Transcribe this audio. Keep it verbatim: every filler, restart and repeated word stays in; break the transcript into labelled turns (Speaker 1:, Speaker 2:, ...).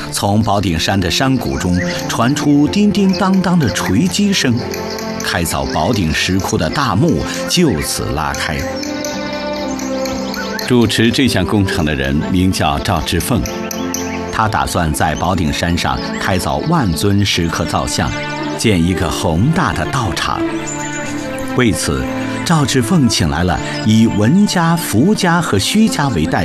Speaker 1: 从宝顶山的山谷中传出叮叮当当的锤击声，开凿宝顶石窟的大幕就此拉开。主持这项工程的人名叫赵之凤，他打算在宝顶山上开凿万尊石刻造像，建一个宏大的道场。为此，赵之凤请来了以文家、福家和薛家为代